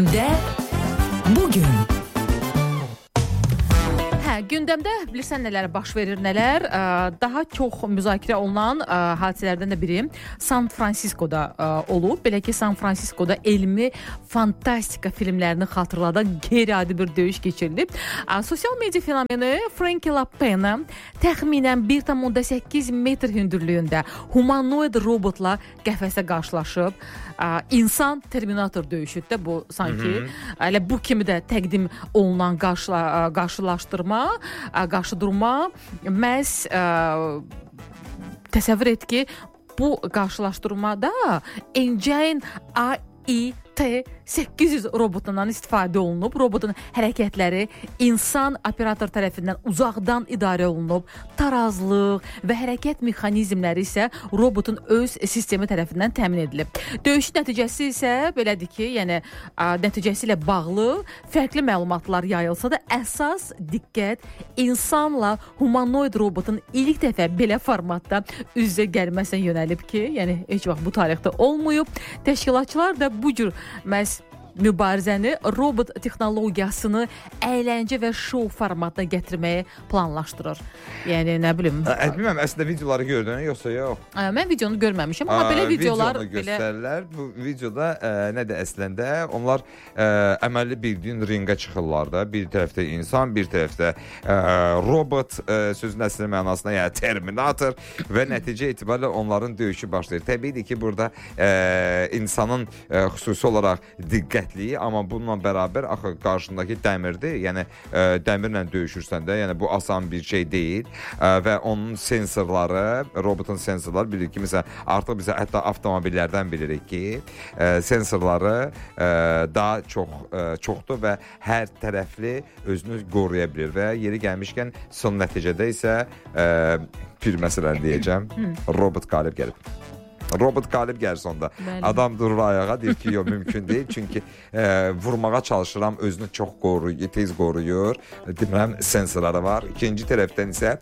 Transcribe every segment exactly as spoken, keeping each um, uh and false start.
Gündəmdə bugün. Hə, gündəmdə bilirsən nələr baş verir, nələr? Daha çox müzakirə olunan hadisələrdən də biri San Fransiskoda olub. Belə ki, San Fransiskoda elmi fantastika filmlərini xatırladan qeyri-adi bir döyüş keçirilib. Sosial media fenomeni Frankie Lapena təxminən bir tam onda səkkiz metr hündürlüyündə humanoid robotla qəfəsə qarşılaşıb. İnsan Terminator döyüşüdür bu sanki. Elə bu kimi də təqdim olunan qarşıla, qarşılaşdırma, qarşı durma məhz təsəvvür et ki, bu qarşılaşdırmada Engine A I T səkkiz yüz robotundan istifadə olunub. Robotun hərəkətləri insan operator tərəfindən uzaqdan idarə olunub. Tarazlıq və hərəkət mexanizmləri isə robotun öz sistemi tərəfindən təmin edilib. Döyüş nəticəsi isə belədir ki, yəni nəticəsi ilə bağlı fərqli məlumatlar yayılsa da əsas diqqət insanla humanoid robotun ilk dəfə belə formatda üz-üzə gəlməsinə yönəlib ki, yəni heç vaxt bu tarixdə olmayıb. Təşkilatçılar da bu cür məhz mübarizəni robot texnologiyasını əyləncə və şou formatına gətirməyi planlaşdırır. Yəni, nə bilim... Bilməm, əslində videoları gördün, yoxsa yox? Mən videonu görməmişim, amma belə videolar... Videonu göstərirlər. Bu videoda nədir əslində? Onlar əməlli bildiyin ringə çıxırlar da. Bir tərəfdə insan, bir tərəfdə robot, sözün əsli mənasına, yəni Terminator və nəticə etibarilə onların döyüşü başlayır. Təbiidir ki, burada insanın xüsusi olaraq diqqət amma bununla bərabər axı qarşındakı dəmirdir. Yəni ə, dəmirlə döyüşürsən də, yəni bu asan bir şey deyil ə, və onun sensorları, robotun sensorları bilir ki, məsələn, artıq bizə hətta avtomobillərdən bilirik ki, ə, sensorları ə, daha çox ə, çoxdur və hər tərəfli özünü qoruya bilir və yeri gəlmişkən son nəticədə isə ə, bir məsələni deyəcəm, robot qalib gəlib. Robot qalib gəlir sonda. Bəli. Adam durur ayağa, deyir ki, yox, mümkün deyil. Çünki e, vurmağa çalışıram, özünü çox qoruyur, tez qoruyur. Demirəm, sensorları var. İkinci tərəfdən isə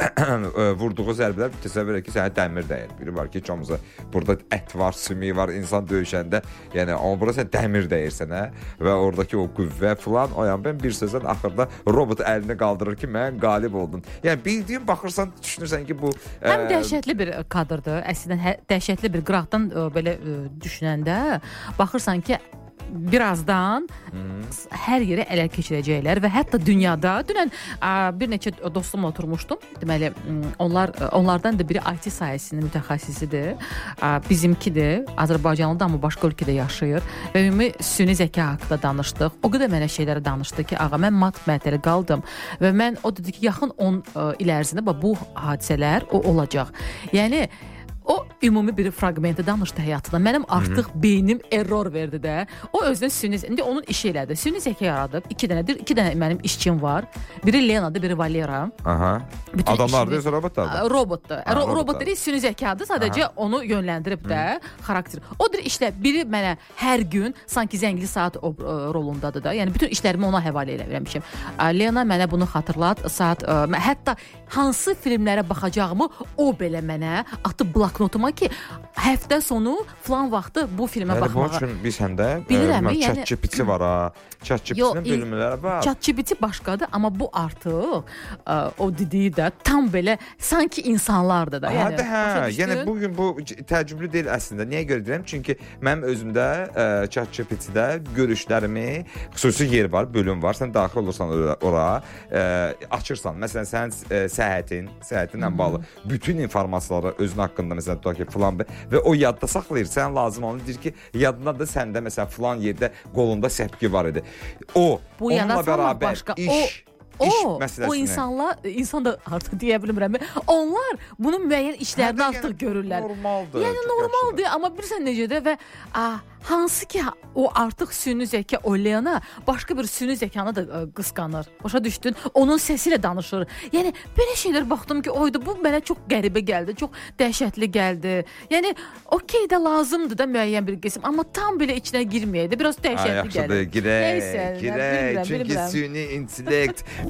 vurduğu zərbələr təsəvvür edir ki, sənə dəmir dəyir. Biri var ki, çoxumuza burada ət var, sümük var, insan döyüşəndə. Yəni, amma burada sən dəmir dəyir sənə və oradakı o qüvvə falan, o yan ben bir sözdən axırda robot əlini qaldırır ki, mən qalib oldum. Yəni, bildiyin, baxırsan, düşünürsən ki, bu... Həm e... dəhşətli bir kadrdır. Əslində, hə, dəhşətli bir qıraqdan ə, belə ə, düşünəndə baxırsan ki, birazdan hmm. hər yerə ələ keçirəcəklər və hətta dünyada dünən ə, bir neçə dostumla oturmuşdum. Deməli, onlar onlardan da biri I T sahəsinin mütəxəssisidir. Ə, bizimkidir. Azərbaycanlıdır, amma başqa ölkədə yaşayır və ümumi süni zəka haqqında danışdıq. O qədər mənə şeyləri danışdı ki, ağa, mən mat məətəli qaldım və mən o dedi ki, yaxın on ə, il ərzində bu hadisələr o olacaq. Yəni o ümumi bir fraqmenti danışdı həyatında. Mənim artıq Hı-hı. beynim error verdi də. O özünə süni, indi onun işi elədi. Süni zəka yaradıb. İki dənədir, iki dənə mənim işçim var. Biri Leona'dır, biri Valera. Aha. Bütün adamlar deyil, robotlar. Robotdur. Ha, Ro- robot deyil, süni zəkadır. Sadəcə Aha. onu yönləndirib də xarakter. Odur işlə, biri mənə hər gün sanki zəngli saat o, o, rolundadır da. Yəni bütün işlərimi ona həvalə eləmişəm. Leona mənə bunu xatırlat. Saat ə, hətta hansı filmlərə baxacağımı o belə mənə atıb bloknotuma ki, həftə sonu falan vaxtı bu filmə yəni, baxmağa. Yəni, bu üçün biz həm də bilirəm, e, yəni... ChatGPT var ha. ChatGPT-nin bölümləri var. ChatGPT başqadır, amma bu artıq ə, o dediyi də tam belə sanki insanlardır da. Yəni, hə, yəni bugün bu təəccüblü deyil əslində. Niyə görə deyirəm? Çünki mənim özümdə ə, ChatGPT-də görüşlərimi, xüsusi yer var, bölüm var. Sən daxil olursan ora, ə, açırsan. Məsələn, sənin ə, səhhətin, səhhətinlə bağlı bütün informasiyaları özün haqqında məsələn tutaq ki, filan və o yadda saxlayır. Sən lazım onu deyir ki, yadına da səndə məsələn filan yerdə qolunda səpki var idi. O, bu onunla bərabər başqa, iş... O, o insanlar, insan da artıq deyə bilmirəm. Onlar bunun müəyyən işlərini artıq yəni, görürlər. Normaldır. Yəni normaldır, yaşlıdır. Amma bilirsən necədir və a, hansı ki o artıq süni zəka o Leona başqa bir süni zəkanı da ə, qısqanır. Başa düşdün? Onun səsi ilə danışır. Yəni belə şeylər baxdım ki, oydu bu mənə çox qəribə gəldi, çox dəhşətli gəldi. Yəni okey də lazımdır da müəyyən bir qism, amma tam belə içinə girməyəydi. Biraz dəhşətli gəldi. Yaxşıdır, girək, girək. Çünki süni intellekt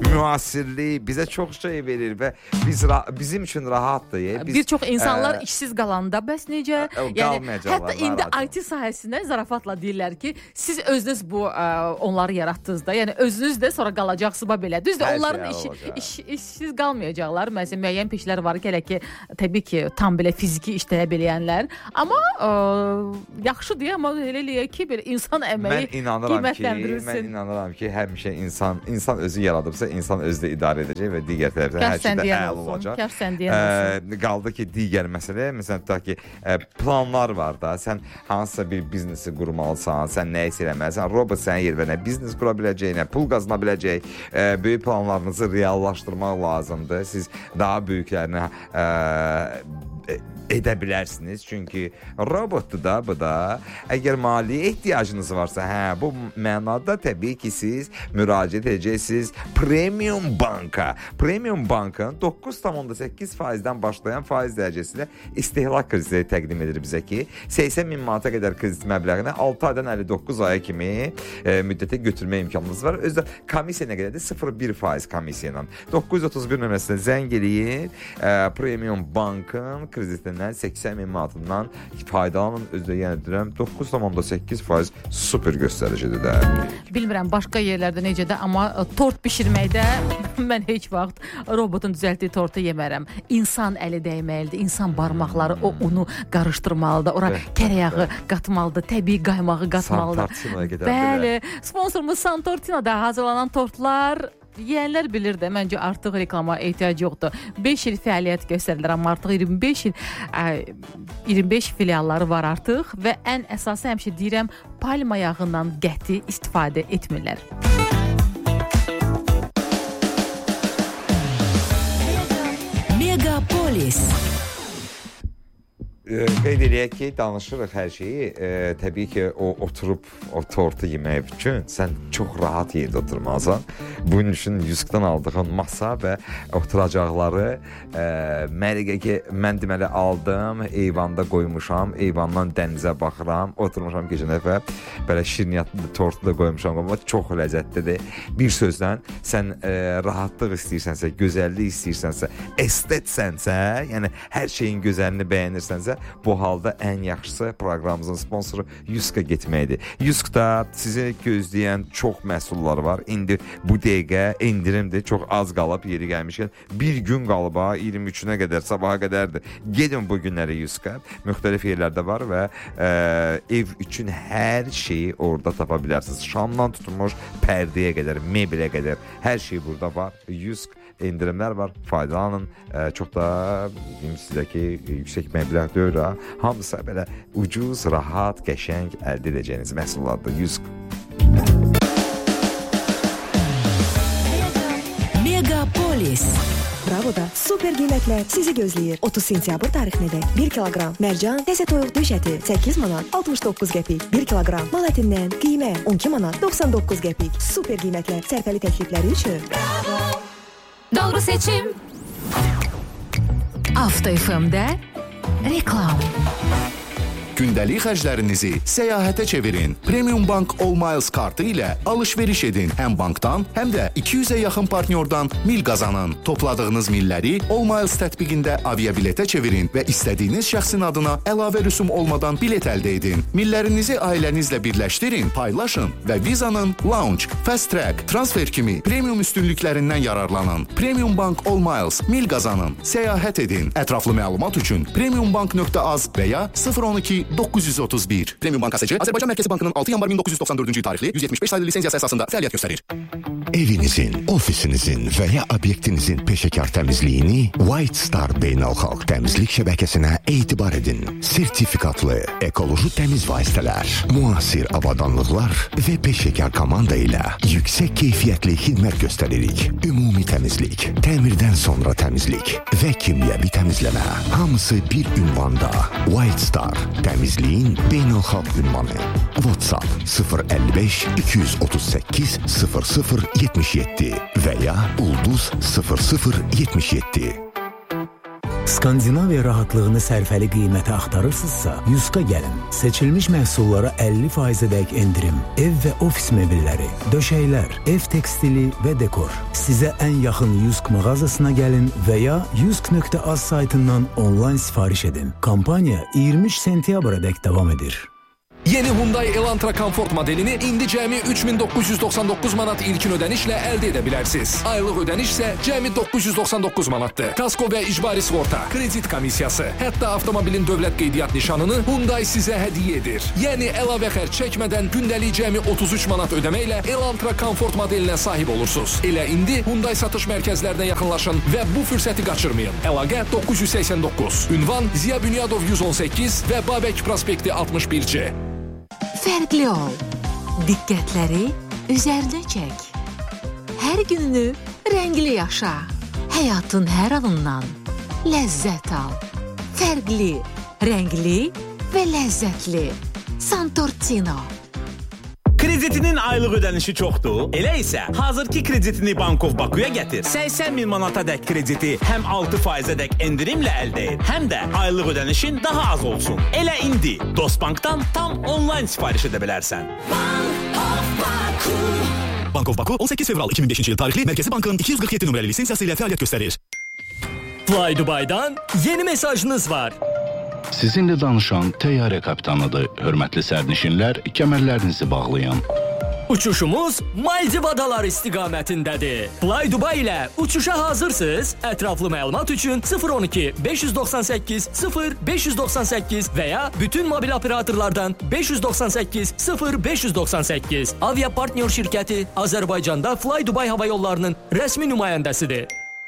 müasirlik bizə çox şey verir və biz bizim üçün rahatdır. Bir çox insanlar ə, işsiz qalanda bəs necə? Ə, yəni hətta indi I T sahəsində zarafatla deyirlər ki, siz özünüz bu ə, onları yaratdınız da. Yəni özünüz də sonra qalacaqsınız belə. Düzdür, Hər onların şey işi, iş, işsiz qalmayacaqlar. Məsələn, müəyyən peşələr var ki, hələ ki, təbii ki, tam belə fiziki işləyə bilənlər. Amma ə, yaxşıdır, amma elə eləyək ki, belə insan əməyi qiymətləndirilsin. Mən inanıram ki, həmişə insan insan özü yaradıbsa, insan özü də idarə edəcək və digər tərəfdən hər şeydə əl olacaq. Kar sən deyən olsun. Ə, qaldı ki, digər məsələ, məsələn, tutaq ki, ə, planlar var da, sən hansısa bir biznesi qurmalısan, sən nə isə eləməlisən, robot sənin yerinə biznes qura biləcək, nə pul qazana biləcək, ə, böyük planlarınızı reallaşdırmaq lazımdır. Siz daha böyüklərini ə, edə bilərsiniz. Çünki robotdur da bu da. Əgər maliyyə ehtiyacınız varsa, hə, bu mənada təbii ki, siz müraciət edəcəksiniz Premium Banka. Premium Bankın doqquz tam səkkiz faizdən başlayan faiz dərəcəsində istehlak krediti təqdim edir bizə ki, səksən min manata qədər kredit məbləğini altı aydan əlli doqquz aya kimi e, müddətə götürmə imkanınız var. Özdə komissiya nə qədərdir? sıfır bir faiz komissiya ilə. doqquz yüz otuz bir nömrəsinə zəng eləyin. E, Premium Bankın kreditindən səksən min manatından faydalanın. Özdə yenə deyirəm, doqquz tam səkkiz faiz super göstəricidir də. Bilmirəm başqa yerlərdə necədir, amma tort bişirməkdə mən heç vaxt robotun düzəltdiyi tortu yemərəm. İnsan əli dəyməlidir, insan barmaqları o unu qarışdırmalıdır, ora kərəyağı qatmalıdır, təbii qaymağı qatmalıdır. Bəli, sponsorumuz Santortina'da hazırlanan tortlar yeyənlər bilir də, məncə artıq reklama ehtiyac yoxdur. beş il fəaliyyət göstərilir, amma artıq iyirmi beş il ə, iyirmi beş filialları var artıq və ən əsası həmişə deyirəm, palma yağından qəti istifadə etmirlər. Megapolis. Qeyd eləyək ki, danışırıq hər şeyi. E, təbii ki, o oturub o tortu yemək üçün sən çox rahat yerdə oturmalısan. Bunun üçün Yuskdan aldığın masa və oturacaqları e, məliqə ki, mən deməli aldım, eyvanda qoymuşam, eyvandan dənizə baxıram, oturmuşam keçən dəfə, belə şirniyyatlı tortu da qoymuşam, amma çox ləzzətlidir. Bir sözlə, sən e, rahatlıq istəyirsənsə, gözəllik istəyirsənsə, estetsənsə, yəni hər şeyin gözəlini bəyənirsənsə, bu halda ən yaxşısı proqramımızın sponsoru Yuska getməkdir. Yuskda sizi gözləyən çox məhsullar var. İndi bu dəqiqə endirimdir. Çox az qalıb yeri gəlmişkən. Bir gün qalıb, iyirmi üçünə qədər, sabaha qədərdir. Gedin bu günləri Yuska. Müxtəlif yerlərdə var və e, ev üçün hər şeyi orada tapa bilərsiniz. Şamdan tutulmuş pərdəyə qədər, mebelə qədər hər şey burada var. Yusk endirimlər var, faydalanın. E, çox da deyim sizə ki, yüksək məbləğ deyil, ha. Hamısı belə ucuz, rahat, qəşəng əldə edəcəyiniz məhsullardır. Yusk. Megapolis. Bravo'da super qiymətlər sizi gözləyir. otuz sentyabr tarixinədək bir kiloqram mərcan, təzə toyuq döş əti səkkiz manat altmış doqquz qəpik, bir kiloqram mal ətindən qiymə on iki manat doxsan doqquz qəpik. Super qiymətlər sərfəli təklifləri üçün. Bravo. Doğru seçim. Avto F M-də reklam. Gündəlik xərclərinizi səyahətə çevirin. Premium Bank All Miles kartı ilə alış-veriş edin. Həm bankdan, həm də iki yüzə yaxın partnyordan mil qazanın. Topladığınız milləri All Miles tətbiqində aviabiletə çevirin və istədiyiniz şəxsin adına əlavə rüsum olmadan bilet əldə edin. Millərinizi ailənizlə birləşdirin, paylaşın və Vizanın Lounge, Fast Track, transfer kimi premium üstünlüklərindən yararlanın. Premium Bank All Miles, mil qazanın, səyahət edin. Ətraflı məlumat üçün premiumbank nöqtə az və ya sıfır on iki doqquz yüz otuz bir. Premium Bank A S C Azərbaycan Mərkəzi Bankının altı yanvar min doqquz yüz doxsan dördüncü tarixli yüz yetmiş beş sayılı lisenziyası əsasında fəaliyyət göstərir. Evinizin, ofisinizin və ya obyektinizin peşəkar təmizliyini White Star Beynəlxalq Təmizlik Şəbəkəsinə etibar edin. Sertifikatlı, ekoloji təmiz vasitələr, müasir avadanlıqlar və peşəkar komanda ilə yüksək keyfiyyətli xidmət göstəririk. Ümumi təmizlik, təmirdən sonra təmizlik və kimyəvi təmizləmə. Hamısı bir ünvanda. White Star, təmizliyin beynəlxalq ünvanı. WhatsApp sıfır əlli beş iki yüz otuz səkkiz sıfır sıfır yetmiş yeddi və ya ulduz sıfır sıfır yetmiş yeddi. Skandinaviya rahatlığını sərfəli qiymətə axtarırsınızsa, Yuska gəlin. Seçilmiş məhsullara əlli faizədək endirim, ev və ofis mebelləri, döşəklər, ev tekstili və dekor. Sizə ən yaxın Yusk mağazasına gəlin və ya yusk nöqtə az saytından onlayn sifariş edin. Kampaniya iyirmi üç sentyabradək davam edir. Yeni Hyundai Elantra Comfort modelini indi cəmi üç min doqquz yüz doxsan doqquz manat ilkin ödənişlə əldə edə bilərsiniz. Aylıq ödəniş isə cəmi doqquz yüz doxsan doqquz manatdır. Kasko və icbari sığorta, kredit komissiyası, hətta avtomobilin dövlət qeydiyyat nişanını Hyundai sizə hədiyyə edir. Yəni əlavə xərc çəkmədən gündəlik cəmi otuz üç manat ödəməklə Elantra Comfort modelinə sahib olursunuz. Elə indi Hyundai satış mərkəzlərinə yaxınlaşın və bu fürsəti qaçırmayın. Əlaqə doqquz yüz səksən doqquz. Ünvan Ziya Bünyadov yüz on səkkiz və Babək prospekti altmış bir C. Fərqli ol. Diqqətləri üzərinə çək. Hər gününü rəngli yaşa. Həyatın hər anından ləzzət al. Fərqli, rəngli və ləzzətli. Santortino. Kreditinin aylıq ödənişi çoxdur. Elə isə hazırki kreditini Bankov Bakuya gətir. səksən min manata dək krediti həm altı faizədək endirimlə əldə et, həm də aylıq ödənişin daha az olsun. Elə indi Dostbankdan tam onlayn sifariş edə bilərsən. Bankov Baku. Bankov Baku on səkkiz fevral iki min beşinci il tarixli Mərkəzi Bankın iki yüz qırx yeddi nömrəli lisensiyası ilə fəaliyyət göstərir. Fly Dubai'dan yeni mesajınız var. Sizinlə danışan təyyarə kapitanıdır. Hörmətli sərnişinlər, kəmərlərinizi bağlayın. Uçuşumuz Maldiv adaları istiqamətindədir. Fly Dubai ilə uçuşa hazırsınız? Ətraflı məlumat üçün sıfır on iki beş yüz doxsan səkkiz sıfır beş yüz doxsan səkkiz və ya bütün mobil operatorlardan beş yüz doxsan səkkiz sıfır beş yüz doxsan səkkiz. Avia partnyor şirkəti Azərbaycanda Fly Dubai hava yollarının rəsmi nümayəndəsidir.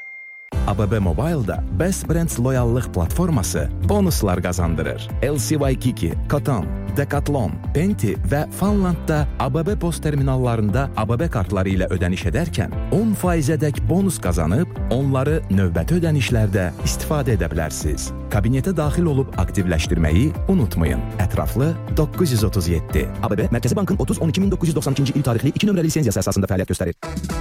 A B B Mobile'da Best Brands loyallıq platforması bonuslar qazandırır. L C Y Kiki, Koton, Decathlon, Penti və Funlandda A B B post terminallarında A B B kartları ilə ödəniş edərkən on faizədək bonus qazanıb, onları növbəti ödənişlərdə istifadə edə bilərsiniz. Kabinetə daxil olub aktivləşdirməyi unutmayın. Ətraflı doqquz yüz otuz yeddi. A B B Mərkəzi Bankın otuz on iki min doqquz yüz doxsan ikinci il tarixli iki nömrəli lisenziyası əsasında fəaliyyət göstərir.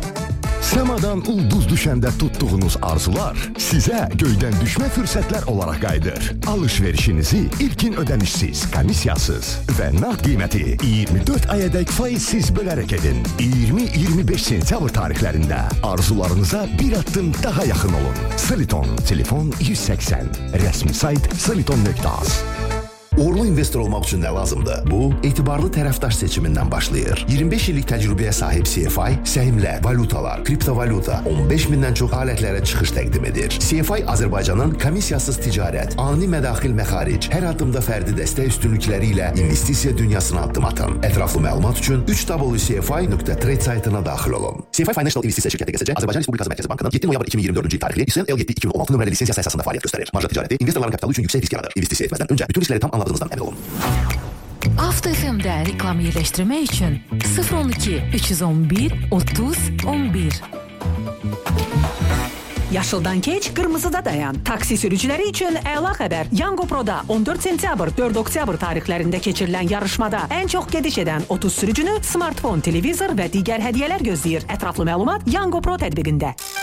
Səmadan ulduz düşəndə tutduğunuz arzular sizə göydən düşmə fürsətlər olaraq qayıdır. Alış-verişinizi ilkin ödənişsiz, komissiyasız və nağd qiyməti iyirmi dörd ayədək faizsiz bölərək edin. iyirmi iyirmi beş sentyabr tarixlərində arzularınıza bir addım daha yaxın olun. Siliton, telefon yüz səksən, rəsmi sayt siliton nöqtə az. Uğurlu investor olmaq üçün nə lazımdır? Bu, etibarlı tərəfdaş seçimindən başlayır. iyirmi beş illik təcrübəyə sahib C F I, səhmlər, valutalar, kriptovalyuta, on beş mindən çox alətlərə çıxış təqdim edir. C F I Azərbaycanın komissiyasız ticarət, ani mədaxil məxaric, hər addımda fərdi dəstək üstünlükləri ilə investisiya dünyasına addım atın. Ətraflı məlumat üçün üç w c f i nöqtə trade saytına daxil olun. C F I Financial İnvestisiya şirkəti G S C Azərbaycan Respublikası Mərkəzi Bankının yeddi noyabr iki min iyirmi dördüncü il tarixli İSN L yeddi iki min on altı nömrəli lisensiyası əsasında fəaliyyət göstərir. Marja ticarəti investorların kapitalı üçün yüksək risk yaradır. İnvestisiya etməzdən öncə bütün riskləri tam anladığınızdan əmin olun. Avto F M-də reklam yerləşdirmək üçün sıfır on iki üç yüz on bir otuz on bir. Yaşıldan keç, qırmızıda dayan. Taksi sürücüləri üçün əla xəbər. Yango Pro'da on dörd sentyabr, dörd oktyabr tarixlərində keçirilən yarışmada ən çox gediş edən otuz sürücünü smartfon, televizor və digər hədiyyələr gözləyir. Ətraflı məlumat Yango Pro tətbiqində.